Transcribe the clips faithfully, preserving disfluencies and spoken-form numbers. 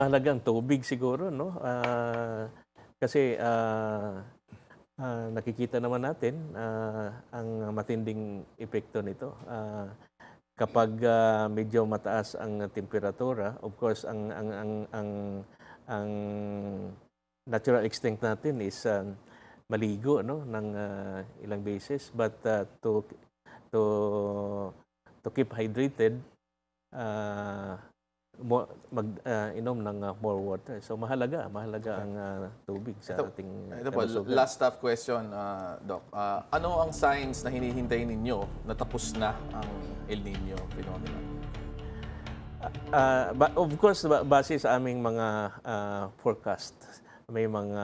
Mahalagang tubig siguro 'no, ah, kasi, ah, ah, nakikita naman natin, ah, ang matinding epekto nito, ah, kapag, ah, medyo mataas ang temperatura, of course ang ang ang ang ang natural instinct natin is, ah, maligo 'no ng, ah, ilang beses but, ah, to to to keep hydrated, ah Mo mag ah, inom ng, ah, more water. So mahalaga, mahalaga ang, ah, tubig sa Ito, ating ito po, kalusugan. last tough question, ah, Doc. Ah, ano ang signs na hinihintay ninyo na tapos na ang El Nino phenomenon? Ah, ba of course, ba base sa aming mga, ah, forecast, may mga,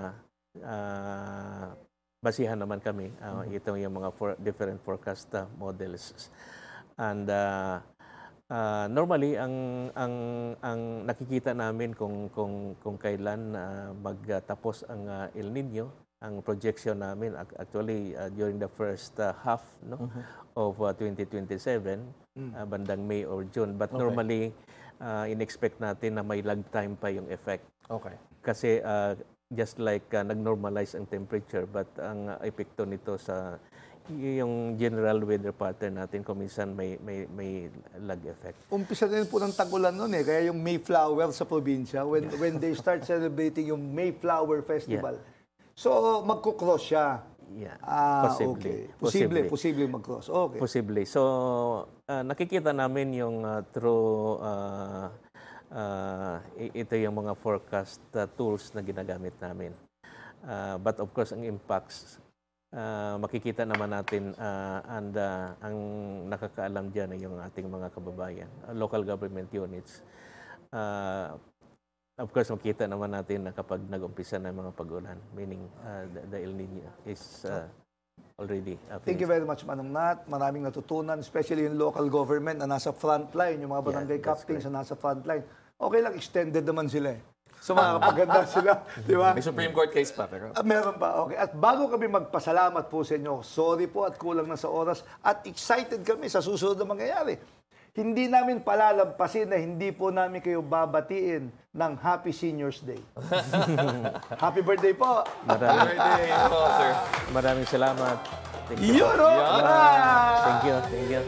ah, basihan naman kami, ah, ito yung mga for different forecast, ah, models. And, ah Ah, normally ang ang ang nakikita namin kung kung kung kailan ah, magtatapos ang ah, El Nino, ang projection namin ac- actually ah, during the first ah, half no of ah, twenty twenty-seven, ah, bandang May or June, but normally ah, in-expect natin na may lag time pa yung effect Okay. kasi ah, just like ah, nag-normalize ang temperature, but ang ah, epekto nito sa yung general weather pattern natin kung minsan may may may lag effect. Umpisa na rin po ng tagulan noon eh. Kaya yung Mayflower sa probinsya, when when they start celebrating yung Mayflower Festival. So, magkukross siya. Yeah. Ah, Possibly. okay. Posible, Possibly. posible mag-cross. Okay. Posibly. So, ah, nakikita namin yung ah, through ah, ah, i- ito yung mga forecast ah, tools na ginagamit namin. Ah, but of course, ang impacts ah, makikita naman natin ah, and ah, ang nakakaalam diyan ay yung ating mga kababayan, ah, local government units. Ah, of course, makita naman natin na kapag nag-umpisa na mga pag-ulan, meaning ah, the, the El Nino is ah, already uh, Thank you very much, Manong Nat. Maraming natutunan, especially yung local government na nasa front line, yung mga barangay Yeah, that's captains na nasa front line. Okay lang, extended naman sila eh. So makakapaganda sila, di ba? May Supreme Court case pa, pero... Ah, meron pa, okay. At bago kami magpasalamat po sa inyo, sorry po at kulang na sa oras at excited kami sa susunod na mangyayari. Hindi namin palalampasin na hindi po namin kayo babatiin ng Happy Seniors Day. Happy birthday po! Maraming, Birthday po, sir. maraming salamat. Thank you. Yun o! Thank you. Thank you.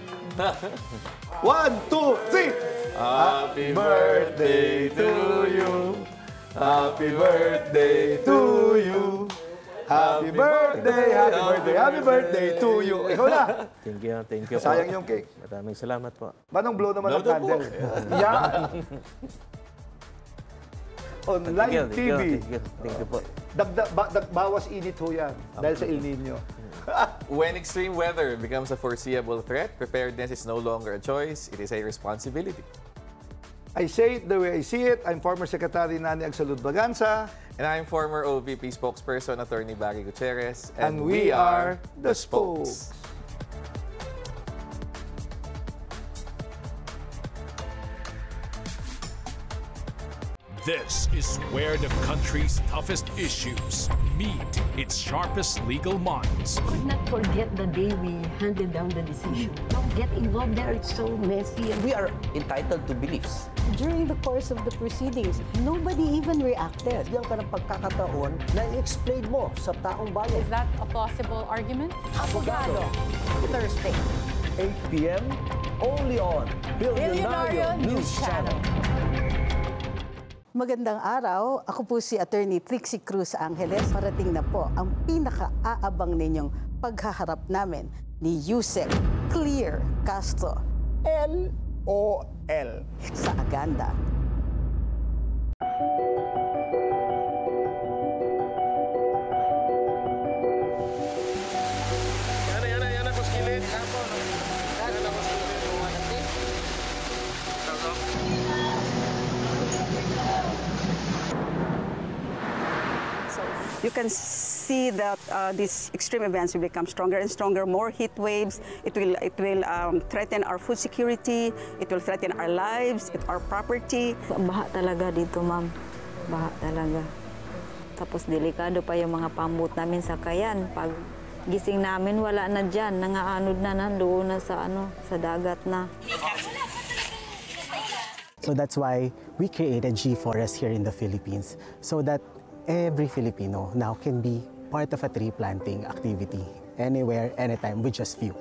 One, two, three! Happy birthday to you. Happy birthday to you! Happy birthday, happy birthday, happy birthday to you! Ikaw na! Thank you. Thank you po. Sayang yung cake. Maraming salamat po. Manong blow naman Blow ang daw po. candle. Yan! On Thank you. live Thank T you. V. Thank you. Thank you po. Dagdag, ba, dag, bawas init ho yan dahil sa El Nino. When extreme weather becomes a foreseeable threat, preparedness is no longer a choice, it is a responsibility. I say it the way I see it. I'm former Secretary Nani Agsalud Baganza. And I'm former O V P spokesperson, Attorney Barry Gutierrez. And we are the Spokes. This is where the country's toughest issues meet its sharpest legal minds. Could not forget the day we handed down the decision. Don't get involved there, it's so messy. We are entitled to beliefs. During the course of the proceedings, nobody even reacted. Bigyan ka ng pagkakataon na i-explain mo sa taong bayan. Is that a possible argument? Abogado. Thursday. eight p m only on Billionario News Channel. Magandang araw. Ako po si Attorney Trixie Cruz Angeles. Parating na po ang pinaka-aabang ninyong paghaharap namin ni Yusek Clear Castro L O L. sa Aganda. You can see that uh, these extreme events will become stronger and stronger, more heat waves. It will, it will um, threaten our food security. It will threaten our lives, our property. Baha talaga dito, ma'am. Baha talaga. Tapos delikado pa yung mga pambot namin sa kayan. Pag gising namin, wala na dyan. Nangaanod na nandoon na sa, ano, sa dagat na. So that's why we created G Forest here in the Philippines, so that every Filipino now can be part of a tree planting activity anywhere, anytime with just few.